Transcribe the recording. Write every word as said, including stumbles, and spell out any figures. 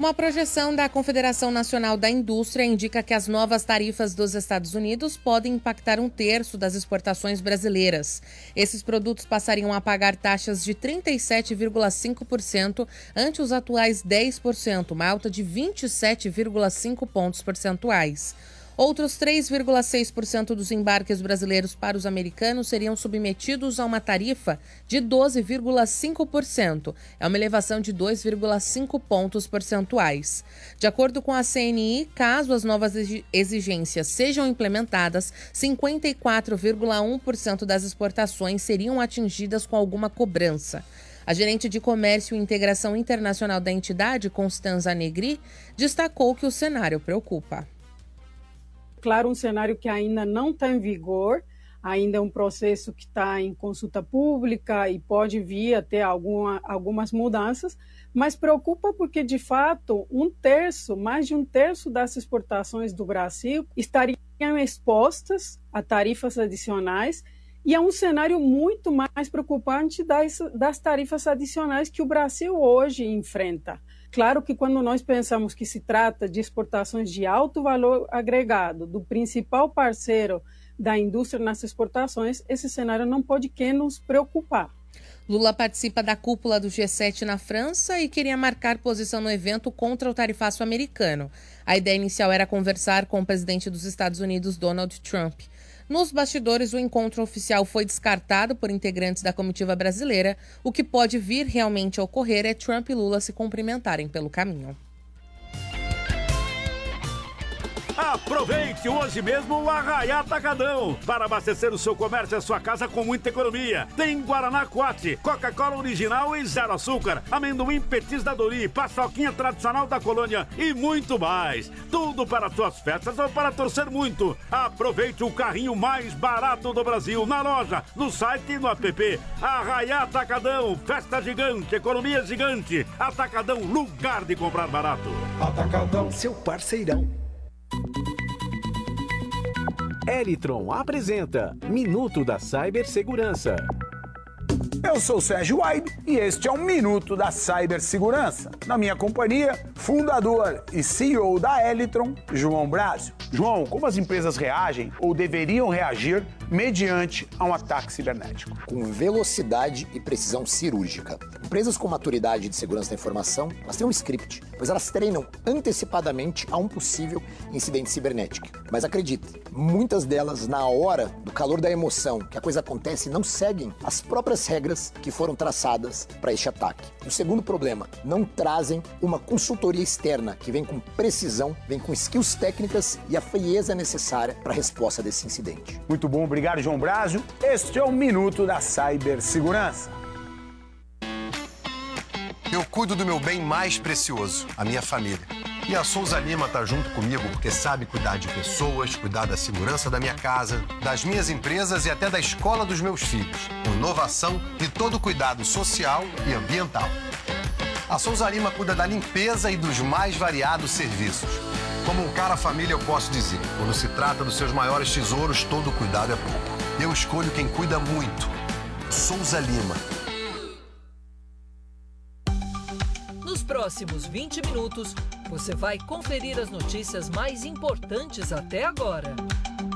Uma projeção da Confederação Nacional da Indústria indica que as novas tarifas dos Estados Unidos podem impactar um terço das exportações brasileiras. Esses produtos passariam a pagar taxas de trinta e sete vírgula cinco por cento ante os atuais dez por cento, uma alta de vinte e sete vírgula cinco pontos percentuais. Outros três vírgula seis por cento dos embarques brasileiros para os americanos seriam submetidos a uma tarifa de doze vírgula cinco por cento. É uma elevação de dois vírgula cinco pontos percentuais. De acordo com a C N I, caso as novas exigências sejam implementadas, cinquenta e quatro vírgula um por cento das exportações seriam atingidas com alguma cobrança. A gerente de Comércio e Integração Internacional da entidade, Constanza Negri, destacou que o cenário preocupa. Claro, um cenário que ainda não está em vigor, ainda é um processo que está em consulta pública e pode vir até alguma, algumas mudanças, mas preocupa porque, de fato, um terço, mais de um terço das exportações do Brasil estariam expostas a tarifas adicionais, e é um cenário muito mais preocupante das, das tarifas adicionais que o Brasil hoje enfrenta. Claro que quando nós pensamos que se trata de exportações de alto valor agregado, do principal parceiro da indústria nas exportações, esse cenário não pode que nos preocupar. Lula participa da cúpula do G sete na França e queria marcar posição no evento contra o tarifaço americano. A ideia inicial era conversar com o presidente dos Estados Unidos, Donald Trump. Nos bastidores, o encontro oficial foi descartado por integrantes da comitiva brasileira. O que pode vir realmente a ocorrer é Trump e Lula se cumprimentarem pelo caminho. Aproveite hoje mesmo o Arraiá Atacadão para abastecer o seu comércio e a sua casa com muita economia. Tem Guaraná Coate, Coca-Cola original e zero açúcar, amendoim Petis da Dori, paçoquinha tradicional da colônia e muito mais. Tudo para suas festas ou para torcer muito. Aproveite o carrinho mais barato do Brasil na loja, no site e no app. Arraiá Atacadão, festa gigante, economia gigante. Atacadão, lugar de comprar barato. Atacadão, seu parceirão. Elitron apresenta Minuto da Cibersegurança. Eu sou o Sérgio Waibe e este é um Minuto da Cibersegurança. Na minha companhia, fundador e C E O da Elitron, João Brásio. João, como as empresas reagem ou deveriam reagir mediante a um ataque cibernético? Com velocidade e precisão cirúrgica. Empresas com maturidade de segurança da informação, elas têm um script, pois elas treinam antecipadamente a um possível incidente cibernético. Mas acredite, muitas delas, na hora do calor da emoção, que a coisa acontece, não seguem as próprias regras que foram traçadas para este ataque. E o segundo problema, não trazem uma consultoria externa que vem com precisão, vem com skills técnicas e a frieza necessária para a resposta desse incidente. Muito bom, obrigado, João Brásio. Este é o Minuto da Cibersegurança. Eu cuido do meu bem mais precioso, a minha família. E a Souza Lima tá junto comigo porque sabe cuidar de pessoas, cuidar da segurança da minha casa, das minhas empresas e até da escola dos meus filhos. Com inovação e todo cuidado social e ambiental. A Souza Lima cuida da limpeza e dos mais variados serviços. Como um cara família, eu posso dizer, quando se trata dos seus maiores tesouros, todo cuidado é pouco. Eu escolho quem cuida muito. Souza Lima. Nos próximos vinte minutos, você vai conferir as notícias mais importantes até agora.